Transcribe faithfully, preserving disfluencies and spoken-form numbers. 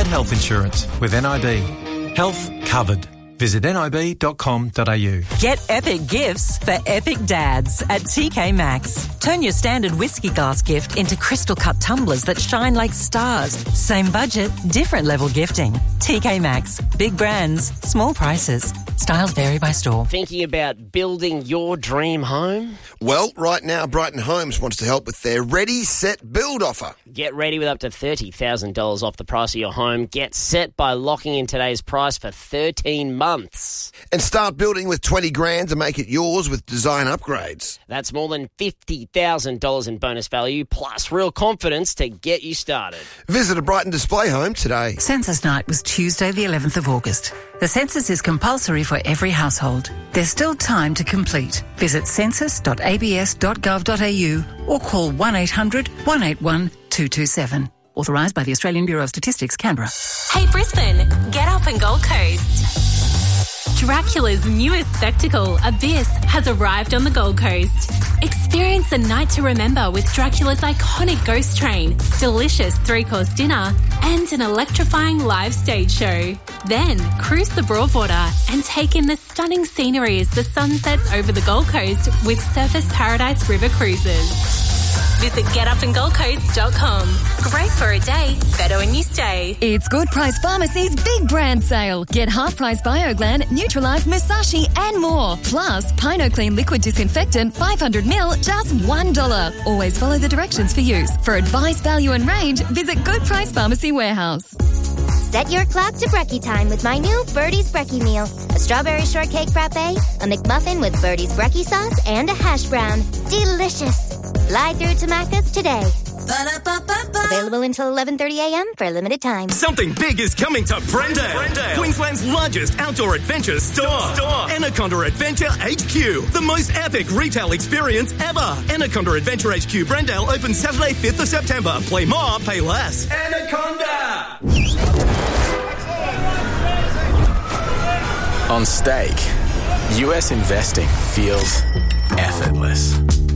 health insurance with N I B. Health covered. Visit nib dot com dot a u. Get epic gifts for epic dads at T K Maxx. Turn your standard whiskey glass gift into crystal cut tumblers that shine like stars. Same budget, different level gifting. T K Maxx. Big brands, small prices. Styles vary by store. Thinking about building your dream home? Well, right now, Brighton Homes wants to help with their Ready, Set, Build offer. Get ready with up to thirty thousand dollars off the price of your home. Get set by locking in today's price for thirteen months. And start building with twenty grand to make it yours with design upgrades. That's more than fifty thousand dollars in bonus value, plus real confidence to get you started. Visit a Brighton display home today. Census night was Tuesday the eleventh of August. The census is compulsory for every household. There's still time to complete. Visit census dot a b s dot gov dot a u or call one eight hundred one eight one two two seven. Authorised by the Australian Bureau of Statistics, Canberra. Hey Brisbane, get up and Gold Coast. Dracula's newest spectacle, Abyss, has arrived on the Gold Coast. Experience a night to remember with Dracula's iconic ghost train, delicious three-course dinner, and an electrifying live stage show. Then, cruise the Broadwater and take in the stunning scenery as the sun sets over the Gold Coast with Surfers Paradise River Cruises. Visit get up and gold coast dot com. Great for a day, better when you stay. It's Good Price Pharmacy's big brand sale. Get half-price BioGlan, Neutralife, Musashi and more. Plus, PinoClean Liquid Disinfectant five hundred milliliters, just one dollar. Always follow the directions for use. For advice, value and range, visit Good Price Pharmacy Warehouse. Set your clock to brekkie time with my new Birdie's Brekkie Meal. A strawberry shortcake frappe, a McMuffin with Birdie's Brekkie sauce, and a hash brown. Delicious. Fly through to Macca's today. Ba-da-ba-ba-ba. Available until eleven thirty a.m. for a limited time. Something big is coming to Brendale. Brendale. Queensland's largest outdoor adventure store. store. Anaconda Adventure H Q. The most epic retail experience ever. Anaconda Adventure H Q Brendale opens Saturday fifth of September. Play more, pay less. Anaconda! On Stake, U S investing feels effortless.